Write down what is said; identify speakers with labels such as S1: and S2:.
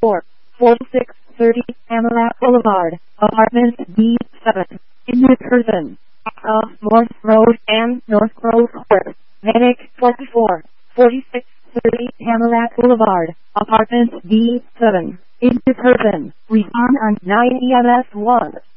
S1: 24, 4630 Hammerat Boulevard, Apartment B7, in New Curzon, off Morse Road and North Grove Court, Vanic 24, 4630 Hammerat Boulevard, Apartment B7, in New Curzon. Respond on 9 EMS 1.